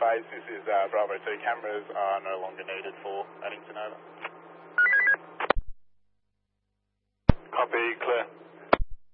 base, this is Bravo 2. Cameras are no longer needed for Addington, over. Copy, clear.